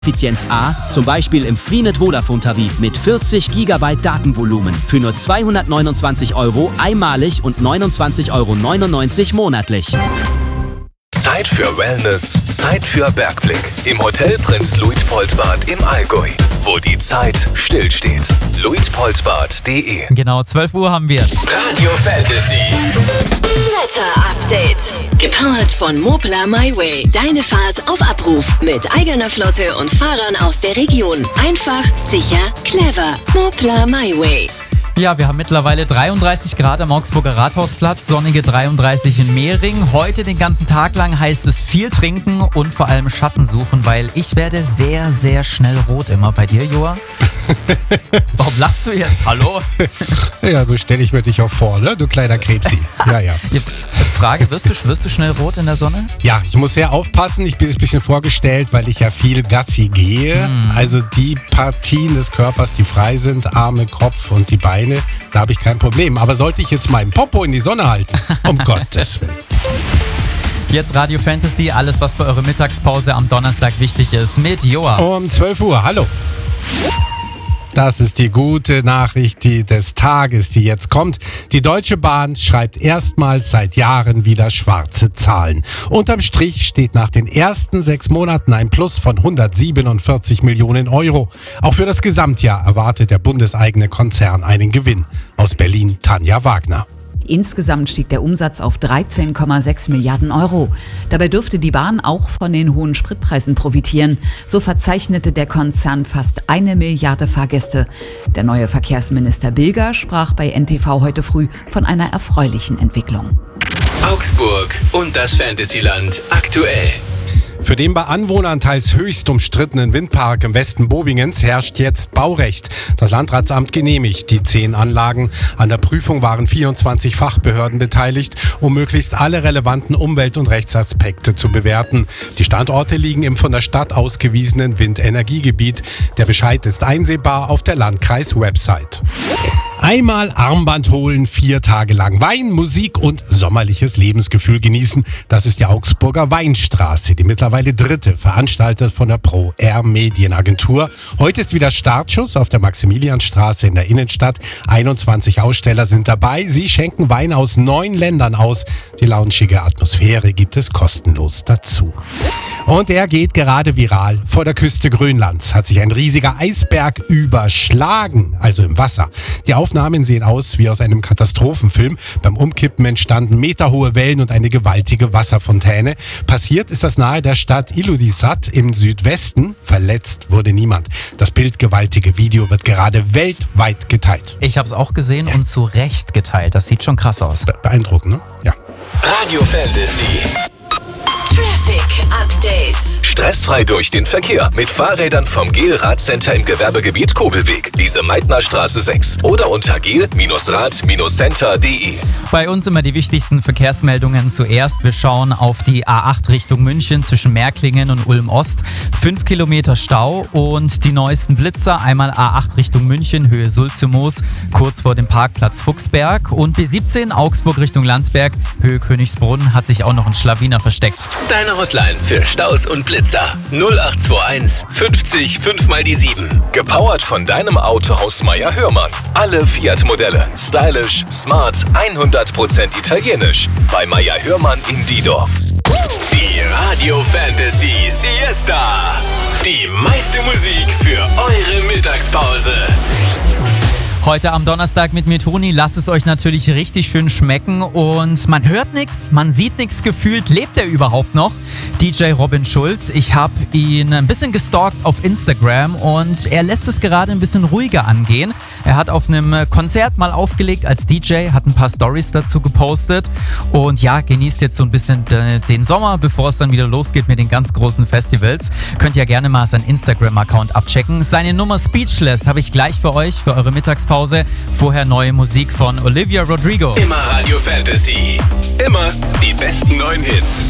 Effizienz A, zum Beispiel im Freenet Vodafone-Tarif mit 40 GB Datenvolumen für nur 229 € einmalig und 29,99 € monatlich. Zeit für Wellness, Zeit für Bergblick. Im Hotel Prinz Luitpoldbad im Allgäu, wo die Zeit stillsteht. luitpoldbad.de. Genau, 12 Uhr haben wir es. Radio Fantasy. Wetter-Update. Gepowert von Moplar My Way. Deine Fahrt auf Abruf. Mit eigener Flotte und Fahrern aus der Region. Einfach, sicher, clever. Moplar My Way. Ja, wir haben mittlerweile 33 Grad am Augsburger Rathausplatz, sonnige 33 in Mehring. Heute den ganzen Tag lang heißt es viel trinken und vor allem Schatten suchen, weil ich werde sehr, sehr schnell rot immer. Bei dir, Joa? Warum lachst du jetzt? Hallo? Ja, so stelle ich mir dich auch vor, ne? Du kleiner Krebsi. Ja. Frage, wirst du schnell rot in der Sonne? Ja, ich muss sehr aufpassen. Ich bin jetzt ein bisschen vorgestellt, weil ich ja viel Gassi gehe. Also die Partien des Körpers, die frei sind, Arme, Kopf und die Beine, da habe ich kein Problem. Aber sollte ich jetzt meinen Popo in die Sonne halten? Um Gottes Willen. Jetzt Radio Fantasy, alles was für eure Mittagspause am Donnerstag wichtig ist mit Joa. Um 12 Uhr, hallo. Das ist die gute Nachricht des Tages, die jetzt kommt. Die Deutsche Bahn schreibt erstmals seit Jahren wieder schwarze Zahlen. Unterm Strich steht nach den ersten 6 Monaten ein Plus von 147 Millionen €. Auch für das Gesamtjahr erwartet der bundeseigene Konzern einen Gewinn. Aus Berlin Tanja Wagner. Insgesamt stieg der Umsatz auf 13,6 Milliarden €. Dabei dürfte die Bahn auch von den hohen Spritpreisen profitieren. So verzeichnete der Konzern fast 1 Milliarde Fahrgäste. Der neue Verkehrsminister Bilger sprach bei NTV heute früh von einer erfreulichen Entwicklung. Augsburg und das Fantasyland aktuell. Für den bei Anwohnern teils höchst umstrittenen Windpark im Westen Bobingens herrscht jetzt Baurecht. Das Landratsamt genehmigt die 10 Anlagen. An der Prüfung waren 24 Fachbehörden beteiligt, um möglichst alle relevanten Umwelt- und Rechtsaspekte zu bewerten. Die Standorte liegen im von der Stadt ausgewiesenen Windenergiegebiet. Der Bescheid ist einsehbar auf der Landkreis-Website. Einmal Armband holen, 4 Tage lang Wein, Musik und sommerliches Lebensgefühl genießen. Das ist die Augsburger Weinstraße, die mittlerweile 3. veranstaltet von der Pro-R Medienagentur. Heute ist wieder Startschuss auf der Maximilianstraße in der Innenstadt. 21 Aussteller sind dabei. Sie schenken Wein aus 9 Ländern aus. Die launchige Atmosphäre gibt es kostenlos dazu. Und er geht gerade viral. Vor der Küste Grönlands hat sich ein riesiger Eisberg überschlagen, also im Wasser. Die Aufnahmen sehen aus wie aus einem Katastrophenfilm. Beim Umkippen entstanden meterhohe Wellen und eine gewaltige Wasserfontäne. Passiert ist das nahe der Stadt Ilulissat im Südwesten. Verletzt wurde niemand. Das bildgewaltige Video wird gerade weltweit geteilt. Ich habe es auch gesehen und zu Recht geteilt. Das sieht schon krass aus. Beeindruckend, ne? Ja. Radio Fantasy. Traffic Update. Stressfrei durch den Verkehr mit Fahrrädern vom GEL-Radcenter im Gewerbegebiet Kobelweg, Lise Meitner Straße 6 oder unter gel-rad-center.de. Bei uns immer die wichtigsten Verkehrsmeldungen zuerst. Wir schauen auf die A8 Richtung München zwischen Märklingen und Ulm-Ost. 5 Kilometer Stau und die neuesten Blitzer. Einmal A8 Richtung München, Höhe Sulzemoos, kurz vor dem Parkplatz Fuchsberg. Und B17 Augsburg Richtung Landsberg, Höhe Königsbrunn, hat sich auch noch ein Schlawiner versteckt. Deine Hotline für Staus und Blitzer 0821 50 5 mal die 7. Gepowert von deinem Autohaus Meier Hörmann. Alle Fiat-Modelle. Stylisch, smart, 100% italienisch. Bei Meier Hörmann in Diedorf. Die Radio Fantasy Siesta. Die meiste Musik für eure Mittagspause. Heute am Donnerstag mit mir, Toni. Lasst es euch natürlich richtig schön schmecken. Und man hört nichts, man sieht nichts gefühlt. Lebt er überhaupt noch? DJ Robin Schulz. Ich habe ihn ein bisschen gestalkt auf Instagram und er lässt es gerade ein bisschen ruhiger angehen. Er hat auf einem Konzert mal aufgelegt als DJ, hat ein paar Stories dazu gepostet. Und ja, genießt jetzt so ein bisschen den Sommer, bevor es dann wieder losgeht mit den ganz großen Festivals. Könnt ihr gerne mal seinen Instagram-Account abchecken. Seine Nummer Speechless habe ich gleich für euch, für eure Mittagspause. Vorher neue Musik von Olivia Rodrigo. Immer Radio Fantasy. Immer die besten neuen Hits.